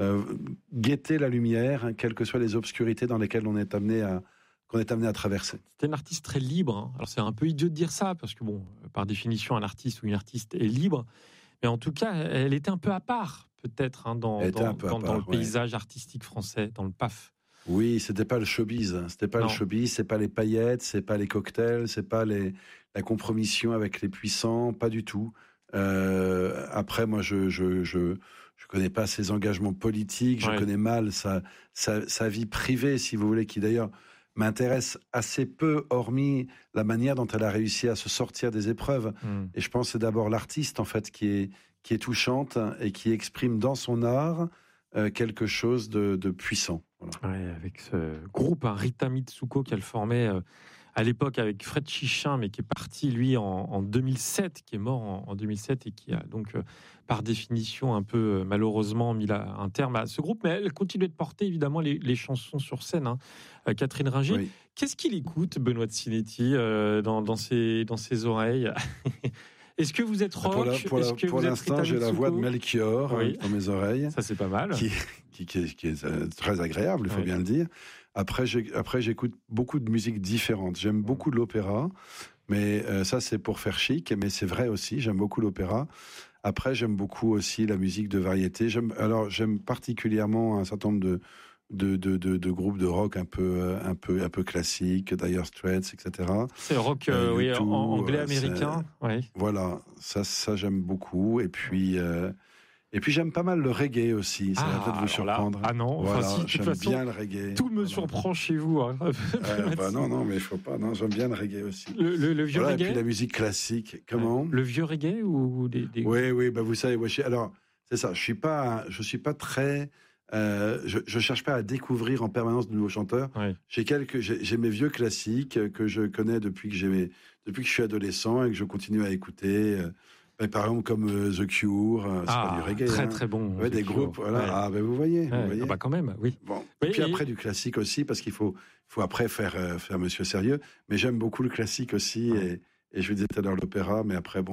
guetter la lumière, quelles que soient les obscurités dans lesquelles qu'on est amené à traverser. C'était une artiste très libre. Hein. Alors c'est un peu idiot de dire ça, parce que par définition, un artiste ou une artiste est libre. Mais en tout cas, elle était un peu à part, peut-être, dans le paysage artistique français, dans le PAF. Oui, c'était pas le showbiz. C'est pas les paillettes, c'est pas les cocktails, c'est pas la compromission avec les puissants, pas du tout. Après, moi, je connais pas ses engagements politiques, je connais mal sa vie privée, si vous voulez, qui d'ailleurs m'intéresse assez peu, hormis la manière dont elle a réussi à se sortir des épreuves. Et je pense que c'est d'abord l'artiste, en fait, qui est touchante et qui exprime dans son art quelque chose de puissant. Voilà. Ouais, avec ce groupe, Rita Mitsuko, qu'elle formait à l'époque avec Fred Chichin, mais qui est parti, lui, en 2007, qui est mort en 2007 et qui a donc, par définition, un peu malheureusement mis un terme à ce groupe. Mais elle continue de porter, évidemment, les chansons sur scène. Catherine Ringer, oui. Qu'est-ce qu'il écoute, Benoît de Sinetti, dans ses oreilles? Est-ce que vous êtes rock? Pour l'instant, j'ai la voix de Melchior dans mes oreilles. Ça, c'est pas mal. Qui est très agréable, il faut bien le dire. Après, j'écoute beaucoup de musiques différentes. J'aime beaucoup de l'opéra, mais ça, c'est pour faire chic, mais c'est vrai aussi, j'aime beaucoup l'opéra. Après, j'aime beaucoup aussi la musique de variété. J'aime particulièrement un certain nombre de groupes de rock un peu classiques, Dire Straits, etc. C'est rock anglais américain. Oui. Voilà, ça j'aime beaucoup. Et puis j'aime pas mal le reggae aussi. Ça va peut-être vous surprendre. Non, voilà, j'aime bien le reggae. Tout me surprend chez vous. Hein. Non, mais il faut pas. Non, j'aime bien le reggae aussi. Le vieux reggae. Et puis la musique classique. Comment? Le vieux reggae ou des... Oui, vous savez, alors c'est ça. Je suis pas très. Je cherche pas à découvrir en permanence de nouveaux chanteurs. Ouais. J'ai mes vieux classiques que je connais depuis que je suis adolescent et que je continue à écouter. Par exemple comme The Cure, c'est pas du reggae. Très très bon. Ouais, des groupes, voilà. Ouais. Vous voyez. Quand même, oui. Bon. Et puis après du classique aussi, parce qu'il faut après faire Monsieur Sérieux. Mais j'aime beaucoup le classique aussi, et je vous disais tout à l'heure l'opéra, mais après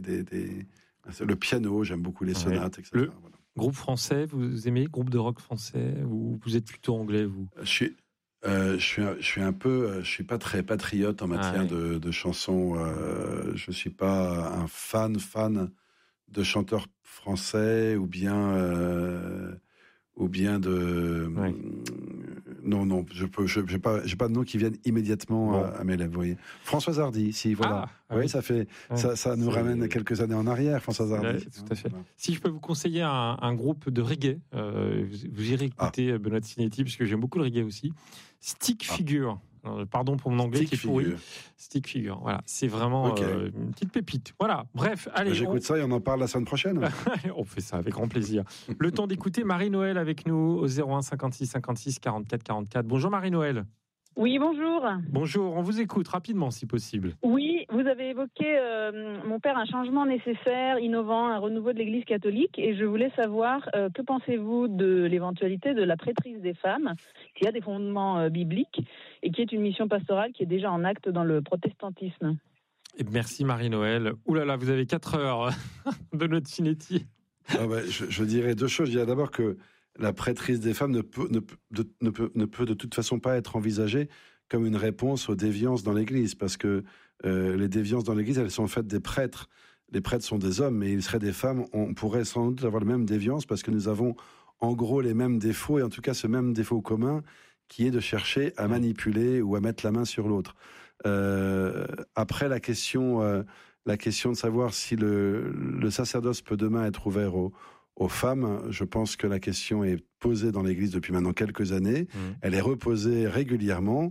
le piano, j'aime beaucoup les sonates, etc. Voilà. Groupe français, vous aimez? Groupe de rock français, ou vous êtes plutôt anglais, vous? Je suis pas très patriote en matière de chansons. Je suis pas un fan de chanteurs français ou bien de. Ouais. Non, j'ai pas de noms qui viennent immédiatement à mes lèvres. Vous voyez, Françoise Hardy, si voilà. Oui, ça nous ramène quelques années en arrière, Françoise Hardy. Ouais, tout à fait. Voilà. Si je peux vous conseiller un groupe de reggae, vous irez écouter Benoît de Sinetti, parce que j'aime beaucoup le reggae aussi. Stick Figure. Pardon pour mon anglais qui est pourri. Stick Figure. Voilà, c'est vraiment une petite pépite. Voilà. Bref, allez. J'écoute ça et on en parle la semaine prochaine. On fait ça avec grand plaisir. Le temps d'écouter Marie-Noël avec nous au 01 56 56 44 44. Bonjour Marie-Noël. Oui, bonjour. Bonjour, on vous écoute rapidement si possible. Oui, vous avez évoqué, mon père, un changement nécessaire, innovant, un renouveau de l'Église catholique, et je voulais savoir, que pensez-vous de l'éventualité de la prêtrise des femmes, qui a des fondements bibliques, et qui est une mission pastorale qui est déjà en acte dans le protestantisme. Et merci Marie-Noël. Ouh là là, vous avez 4 heures de notre Sinetti. Je dirais deux choses. Je dirais d'abord que la prêtrise des femmes ne peut de toute façon pas être envisagée comme une réponse aux déviances dans l'Église, parce que les déviances dans l'Église, elles sont faites des prêtres. Les prêtres sont des hommes, mais ils seraient des femmes. On pourrait sans doute avoir les mêmes déviances, parce que nous avons en gros les mêmes défauts, et en tout cas ce même défaut commun, qui est de chercher à manipuler ou à mettre la main sur l'autre. Après, la question de savoir si le sacerdoce peut demain être ouvert aux femmes, je pense que la question est posée dans l'Église depuis maintenant quelques années. Elle est reposée régulièrement.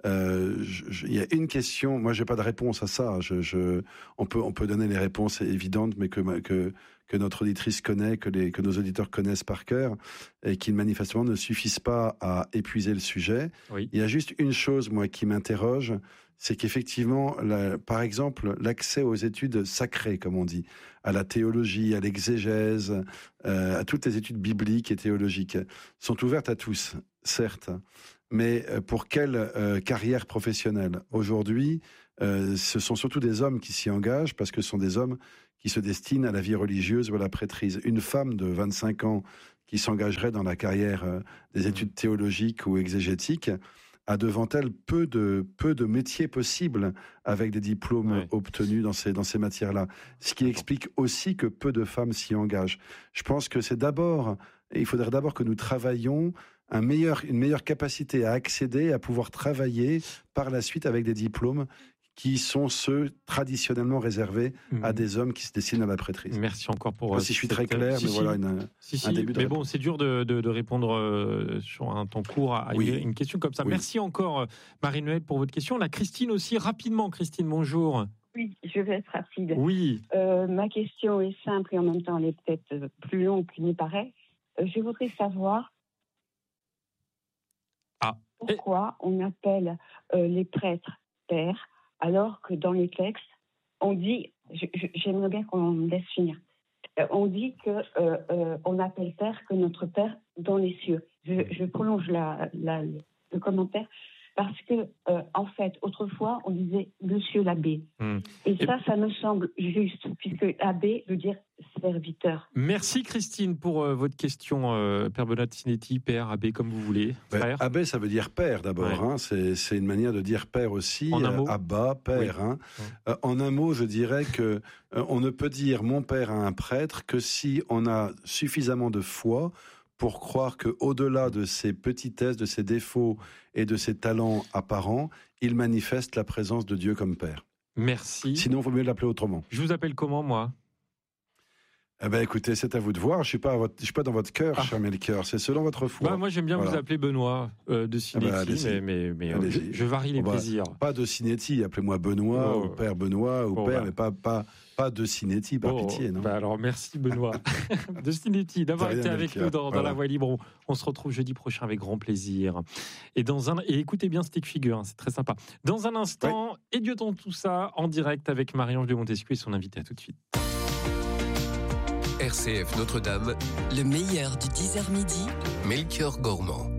Il y a une question. Moi, j'ai pas de réponse à ça. On peut donner les réponses évidentes, mais que notre auditrice connaît, que nos auditeurs connaissent par cœur, et qui manifestement ne suffisent pas à épuiser le sujet. Oui. Il y a juste une chose, moi, qui m'interroge, c'est qu'effectivement, par exemple, l'accès aux études sacrées, comme on dit, à la théologie, à l'exégèse, à toutes les études bibliques et théologiques, sont ouvertes à tous, certes, mais pour quelle carrière professionnelle? Aujourd'hui, ce sont surtout des hommes qui s'y engagent, parce que ce sont des hommes qui se destinent à la vie religieuse ou à la prêtrise. Une femme de 25 ans qui s'engagerait dans la carrière des études théologiques ou exégétiques a devant elle peu de métiers possibles avec des diplômes obtenus dans ces matières-là. Ce qui explique aussi que peu de femmes s'y engagent. Je pense que il faudrait d'abord que nous travaillions une meilleure capacité à accéder, à pouvoir travailler par la suite avec des diplômes qui sont ceux traditionnellement réservés à des hommes qui se destinent à la prêtrise. Merci encore pour... si je suis très clair, mais voilà un début de mais réponse. bon, c'est dur de répondre sur un temps court à une question comme ça. Oui. Merci encore, Marie-Noëlle, pour votre question. La Christine aussi, rapidement. Christine, bonjour. Oui, je vais être rapide. Oui. Ma question est simple et en même temps, elle est peut-être plus longue qu'il n'y paraît. Je voudrais savoir pourquoi on appelle les prêtres pères, alors que dans les textes, on dit, j'aimerais bien qu'on me laisse finir, on dit qu'on appelle Père que notre Père dans les cieux. Je prolonge le commentaire, parce que, en fait, autrefois, on disait Monsieur l'abbé. Et ça me semble juste, puisque abbé veut dire serviteur. Merci Christine pour votre question, Père Benoît de Sinetti, père, abbé, comme vous voulez. Abbé, ça veut dire père d'abord. Ouais. C'est une manière de dire père aussi. En un mot. Abba, père. Oui. En un mot, je dirais que on ne peut dire mon père à un prêtre que si on a suffisamment de foi pour croire qu'au-delà de ses petitesses, de ses défauts et de ses talents apparents, il manifeste la présence de Dieu comme Père. Merci. Sinon, il vaut mieux l'appeler autrement. Je vous appelle comment, moi ? Écoutez, c'est à vous de voir. Je suis pas dans votre cœur, cher Melchior. C'est selon votre foi. Moi, j'aime bien vous appeler Benoît de Sinetti, mais je varie les plaisirs. Pas de Sinetti, appelez-moi Benoît ou Père Benoît ou Père, mais pas de Sinetti, par pitié, non. Alors, merci Benoît de Sinetti d'avoir été avec nous dans La Voix Libre. On se retrouve jeudi prochain avec grand plaisir. Et écoutez bien Stick Figure, c'est très sympa. Dans un instant, Et Dieu dans tout ça, en direct avec Marie-Ange de Montesquieu et son invité. À tout de suite. RCF Notre-Dame, le meilleur du 10h midi, Melchior Gormand.